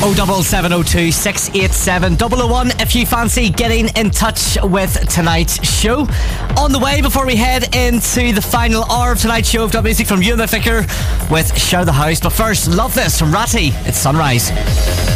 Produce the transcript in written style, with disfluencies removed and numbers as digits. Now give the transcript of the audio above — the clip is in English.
07702 687 001 if you fancy getting in touch with tonight's show. On the way, before we head into the final hour of tonight's show, I've got music from Ewan McVicker with Shout the House. But first, love this from Ratty. It's Sunrise.